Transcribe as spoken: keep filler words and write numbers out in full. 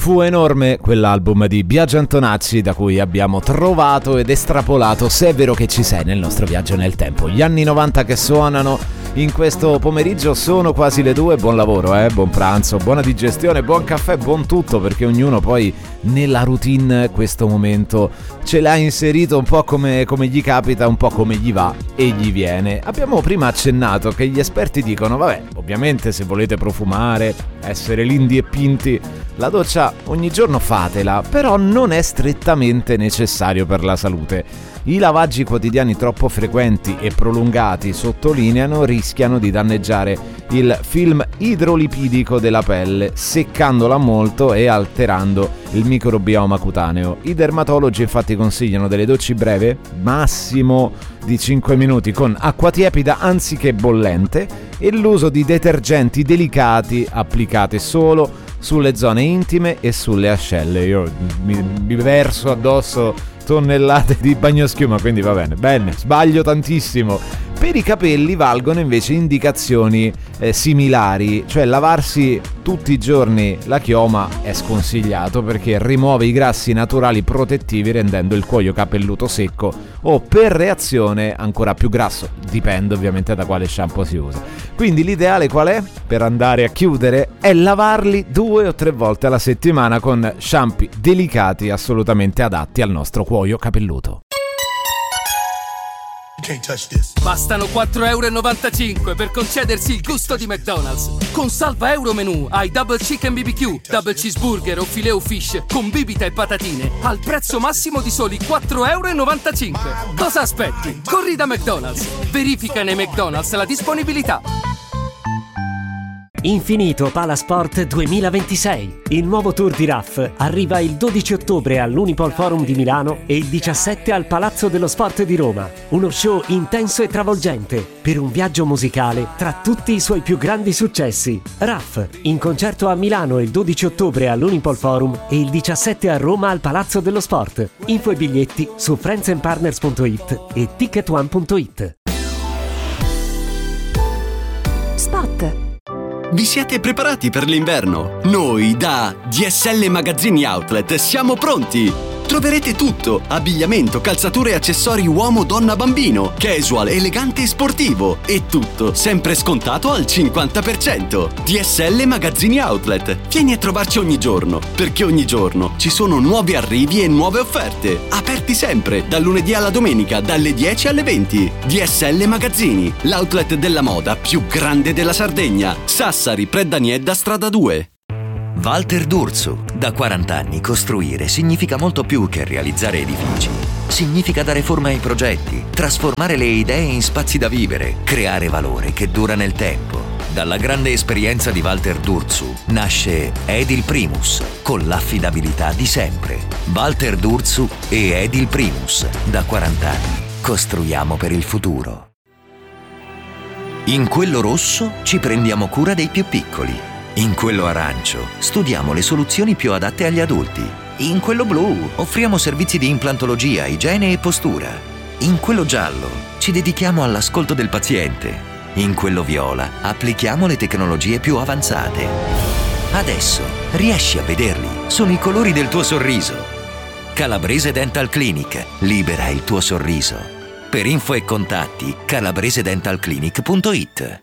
Fu enorme quell'album di Biagio Antonacci da cui abbiamo trovato ed estrapolato Se è vero che ci sei nel nostro viaggio nel tempo. Gli anni novanta che suonano in questo pomeriggio, sono quasi le due. Buon lavoro, eh? Buon pranzo, buona digestione, buon caffè, buon tutto, perché ognuno poi nella routine questo momento ce l'ha inserito un po' come, come gli capita, un po' come gli va e gli viene. Abbiamo prima accennato che gli esperti dicono vabbè, ovviamente se volete profumare, essere lindi e pinti, la doccia ogni giorno fatela, però non è strettamente necessario per la salute. I lavaggi quotidiani troppo frequenti e prolungati, sottolineano, rischiano di danneggiare il film idrolipidico della pelle, seccandola molto e alterando il microbioma cutaneo. I dermatologi infatti consigliano delle docce breve, massimo di cinque minuti, con acqua tiepida anziché bollente, e l'uso di detergenti delicati applicati solo sulle zone intime e sulle ascelle. Io mi, mi verso addosso tonnellate di bagnoschiuma, quindi va bene, bene, sbaglio tantissimo. Per i capelli valgono invece indicazioni eh, similari, cioè lavarsi tutti i giorni la chioma è sconsigliato perché rimuove i grassi naturali protettivi rendendo il cuoio capelluto secco o per reazione ancora più grasso, dipende ovviamente da quale shampoo si usa. Quindi l'ideale qual è? Per andare a chiudere è lavarli due o tre volte alla settimana con shampoo delicati assolutamente adatti al nostro cuoio capelluto. Bastano quattro virgola novantacinque euro per concedersi il gusto di McDonald's. Con Salva Euro Menù hai Double Chicken B B Q, Double Cheeseburger o Filet o Fish con bibita e patatine al prezzo massimo di soli quattro virgola novantacinque euro. Cosa aspetti? Corri da McDonald's. Verifica nei McDonald's la disponibilità. Infinito Palasport duemilaventisei. Il nuovo tour di R A F arriva il dodici ottobre all'Unipol Forum di Milano e il diciassette al Palazzo dello Sport di Roma. Uno show intenso e travolgente per un viaggio musicale tra tutti i suoi più grandi successi. R A F in concerto a Milano il dodici ottobre all'Unipol Forum e il diciassette a Roma al Palazzo dello Sport. Info e biglietti su friends and partners punto it e ticket one punto it. Spot. Vi siete preparati per l'inverno? Noi da D S L Magazzini Outlet siamo pronti! Troverete tutto: abbigliamento, calzature e accessori uomo, donna, bambino, casual, elegante e sportivo, e tutto sempre scontato al cinquanta per cento. D S L Magazzini Outlet. Vieni a trovarci ogni giorno, perché ogni giorno ci sono nuovi arrivi e nuove offerte. Aperti sempre, dal lunedì alla domenica, dalle dieci alle venti. D S L Magazzini, l'outlet della moda più grande della Sardegna. Sassari, Preddaniedda, strada due. Walter D'Urso. Da quaranta anni costruire significa molto più che realizzare edifici. Significa dare forma ai progetti, trasformare le idee in spazi da vivere, creare valore che dura nel tempo. Dalla grande esperienza di Walter D'Urso nasce Edil Primus, con l'affidabilità di sempre. Walter D'Urso e Edil Primus. Da quaranta anni costruiamo per il futuro. In quello rosso ci prendiamo cura dei più piccoli. In quello arancio studiamo le soluzioni più adatte agli adulti. In quello blu offriamo servizi di implantologia, igiene e postura. In quello giallo ci dedichiamo all'ascolto del paziente. In quello viola applichiamo le tecnologie più avanzate. Adesso riesci a vederli, sono i colori del tuo sorriso. Calabrese Dental Clinic, libera il tuo sorriso. Per info e contatti calabrese dental clinic punto it.